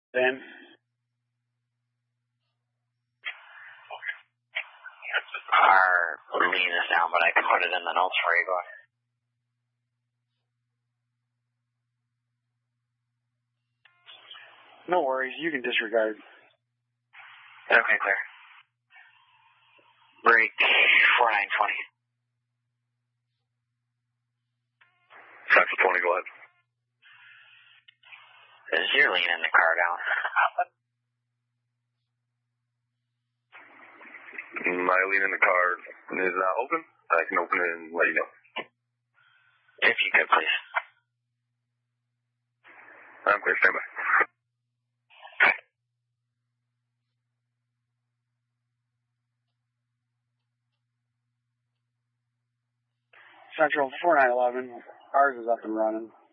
Then. Our lean is down, but I can put it in the notes for you. Go ahead. No worries, you can disregard. Okay, clear. Break 4920. Central 20, go ahead. Is your lean in the car down? My lean in the car is not open. I can open it and let you know. If you could, please. I'm clear, stand by. Central 4911, ours is up and running.